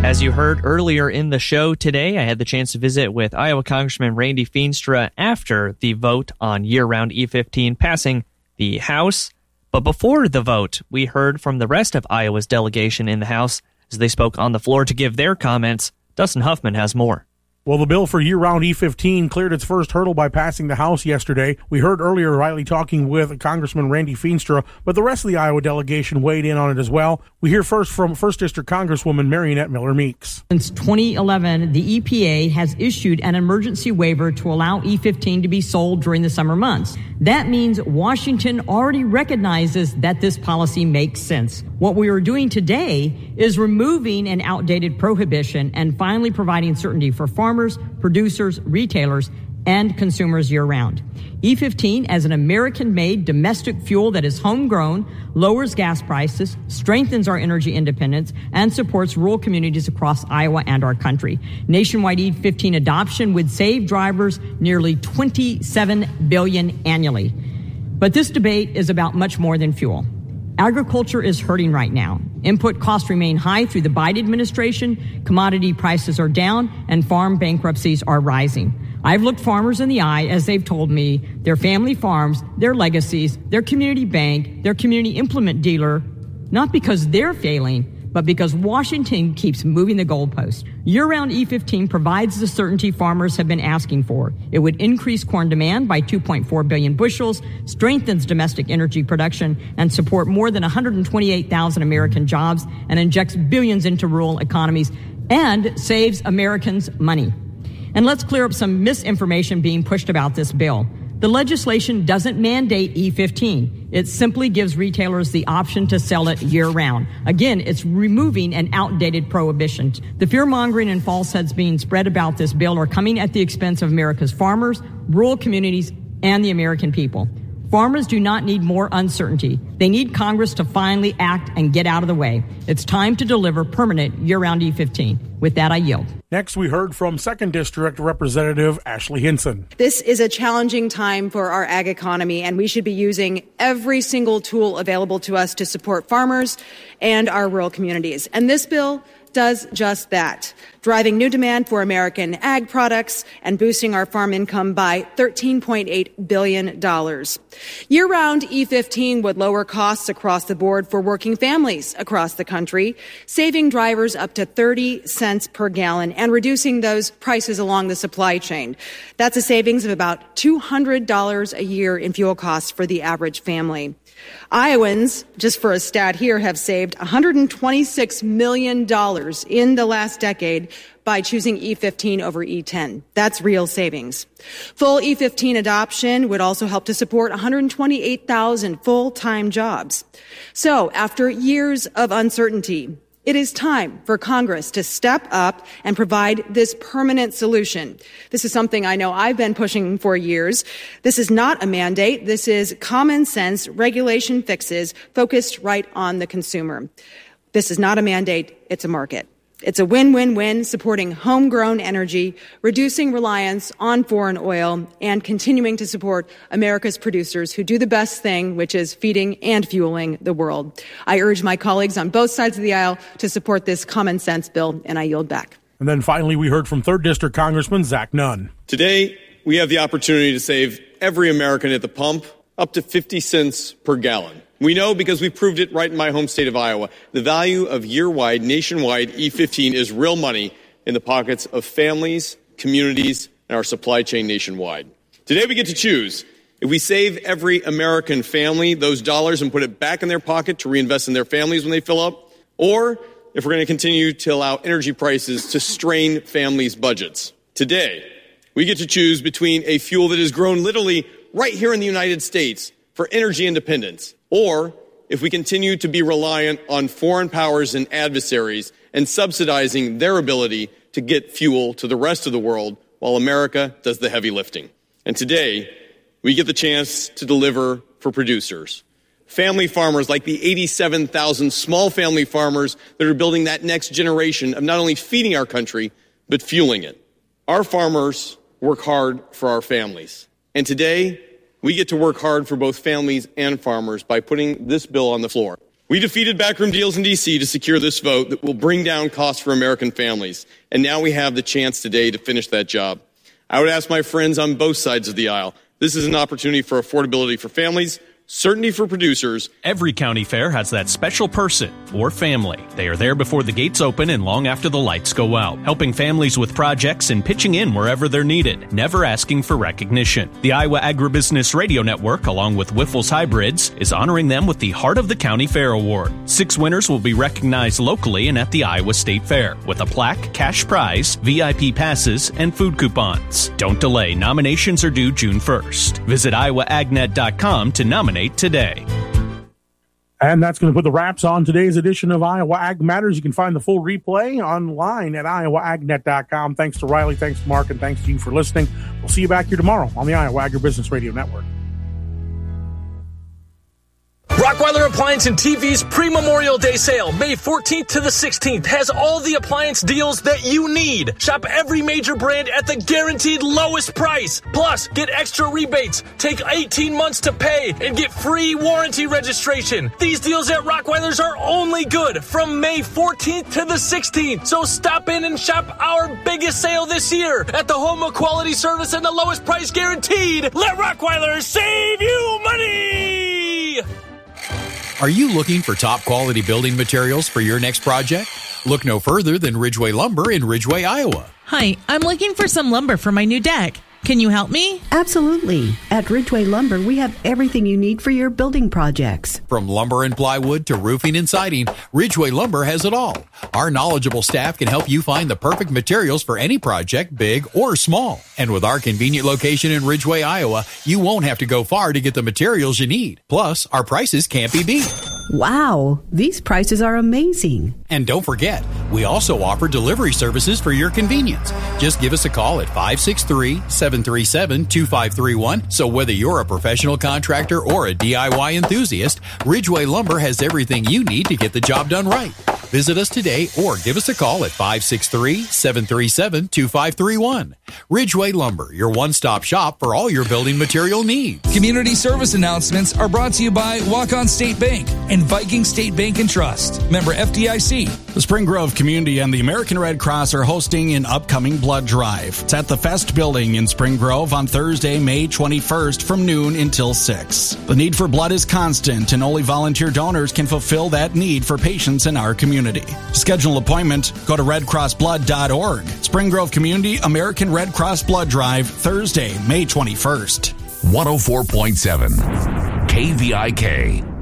As you heard earlier in the show today, I had the chance to visit with Iowa Congressman Randy Feenstra after the vote on year-round E15 passing the House. But before the vote, we heard from the rest of Iowa's delegation in the House as they spoke on the floor to give their comments. Dustin Huffman has more. Well, the bill for year-round E15 cleared its first hurdle by passing the House yesterday. We heard earlier Riley talking with Congressman Randy Feenstra, but the rest of the Iowa delegation weighed in on it as well. We hear first from 1st District Congresswoman Marionette Miller Meeks. Since 2011, the EPA has issued an emergency waiver to allow E15 to be sold during the summer months. That means Washington already recognizes that this policy makes sense. What we are doing today is removing an outdated prohibition and finally providing certainty for farmers, producers, retailers, and consumers year-round. E15, as an American-made domestic fuel that is homegrown, lowers gas prices, strengthens our energy independence, and supports rural communities across Iowa and our country. Nationwide E15 adoption would save drivers nearly $27 billion annually. But this debate is about much more than fuel. Agriculture is hurting right now. Input costs remain high through the Biden administration, commodity prices are down, and farm bankruptcies are rising. I've looked farmers in the eye as they've told me their family farms, their legacies, their community bank, their community implement dealer, not because they're failing, but because Washington keeps moving the goalpost. Year-round E15 provides the certainty farmers have been asking for. It would increase corn demand by 2.4 billion bushels, strengthens domestic energy production, and support more than 128,000 American jobs, and injects billions into rural economies, and saves Americans money. And let's clear up some misinformation being pushed about this bill. The legislation doesn't mandate E15. It simply gives retailers the option to sell it year-round. Again, it's removing an outdated prohibition. The fear-mongering and falsehoods being spread about this bill are coming at the expense of America's farmers, rural communities, and the American people. Farmers do not need more uncertainty. They need Congress to finally act and get out of the way. It's time to deliver permanent year-round E15. With that, I yield. Next, we heard from 2nd District Representative Ashley Hinson. This is a challenging time for our ag economy, and we should be using every single tool available to us to support farmers and our rural communities. And this bill does just that, driving new demand for American ag products and boosting our farm income by $13.8 billion. Year-round E15 would lower costs across the board for working families across the country, saving drivers up to 30 cents per gallon and reducing those prices along the supply chain. That's a savings of about $200 a year in fuel costs for the average family. Iowans, just for a stat here, have saved $126 million in the last decade by choosing E15 over E10. That's real savings. Full E15 adoption would also help to support 128,000 full-time jobs. So, after years of uncertainty, it is time for Congress to step up and provide this permanent solution. This is something I know I've been pushing for years. This is not a mandate. This is common sense regulation fixes focused right on the consumer. This is not a mandate. It's a market. It's a win-win-win, supporting homegrown energy, reducing reliance on foreign oil, and continuing to support America's producers who do the best thing, which is feeding and fueling the world. I urge my colleagues on both sides of the aisle to support this common sense bill, and I yield back. And then finally, we heard from 3rd District Congressman Zach Nunn. Today, we have the opportunity to save every American at the pump up to 50 cents per gallon. We know because we proved it right in my home state of Iowa. The value of year-wide, nationwide E15 is real money in the pockets of families, communities, and our supply chain nationwide. Today we get to choose. If we save every American family those dollars and put it back in their pocket to reinvest in their families when they fill up, or if we're going to continue to allow energy prices to strain families' budgets. Today, we get to choose between a fuel that is grown literally right here in the United States for energy independence, or if we continue to be reliant on foreign powers and adversaries and subsidizing their ability to get fuel to the rest of the world while America does the heavy lifting. And today, we get the chance to deliver for producers. Family farmers like the 87,000 small family farmers that are building that next generation of not only feeding our country, but fueling it. Our farmers work hard for our families. And today, we get to work hard for both families and farmers by putting this bill on the floor. We defeated backroom deals in D.C. to secure this vote that will bring down costs for American families. And now we have the chance today to finish that job. I would ask my friends on both sides of the aisle, this is an opportunity for affordability for families, certainty for producers. Every county fair has that special person or family. They are there before the gates open and long after the lights go out, helping families with projects and pitching in wherever they're needed, never asking for recognition. The Iowa Agribusiness Radio Network, along with Wiffles Hybrids, is honoring them with the Heart of the County Fair Award. 6 winners will be recognized locally and at the Iowa State Fair with a plaque, cash prize, VIP passes, and food coupons. Don't delay. Nominations are due June 1st. Visit iowaagnet.com to nominate today. And that's going to put the wraps on today's edition of Iowa Ag Matters. You can find the full replay online at iowaagnet.com. Thanks to Riley, thanks to Mark, and thanks to you for listening. We'll see you back here tomorrow on the Iowa Agribusiness Radio Network. Rottweiler Appliance and TV's pre-Memorial Day sale, May 14th to the 16th, has all the appliance deals that you need. Shop every major brand at the guaranteed lowest price. Plus, get extra rebates, take 18 months to pay, and get free warranty registration. These deals at Rottweiler's are only good from May 14th to the 16th. So stop in and shop our biggest sale this year at the home of quality service and the lowest price guaranteed. Let Rottweiler save you money! Are you looking for top quality building materials for your next project? Look no further than Ridgeway Lumber in Ridgeway, Iowa. Hi, I'm looking for some lumber for my new deck. Can you help me? Absolutely. At Ridgeway Lumber, we have everything you need for your building projects. From lumber and plywood to roofing and siding, Ridgeway Lumber has it all. Our knowledgeable staff can help you find the perfect materials for any project, big or small. And with our convenient location in Ridgeway, Iowa, you won't have to go far to get the materials you need. Plus, our prices can't be beat. Wow, these prices are amazing. And don't forget, we also offer delivery services for your convenience. Just give us a call at 563-737-2531. So whether you're a professional contractor or a DIY enthusiast, Ridgeway Lumber has everything you need to get the job done right. Visit us today or give us a call at 563-737-2531. Ridgeway Lumber, your one-stop shop for all your building material needs. Community service announcements are brought to you by Walk-On State Bank and Viking State Bank and Trust. Member FDIC. The Spring Grove community and the American Red Cross are hosting an upcoming blood drive. It's at the Fest Building in Spring Grove on Thursday, May 21st from noon until 6. The need for blood is constant, and only volunteer donors can fulfill that need for patients in our community. To schedule an appointment, go to redcrossblood.org. Spring Grove Community American Red Cross Blood Drive, Thursday, May 21st. 104.7 KVIK.